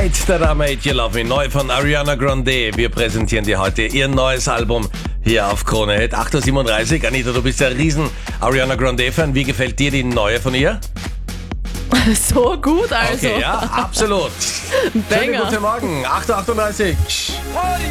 Tonight, That I Made You Love Me, neu von Ariana Grande. Wir präsentieren dir heute ihr neues Album hier auf Krone Hit. 8.37 Uhr. Anita, du bist ja ein riesen Ariana Grande-Fan. Wie gefällt dir die neue von ihr? So gut also. Okay, ja, absolut. Schönen Banger. guten Morgen, 8.38 Uhr.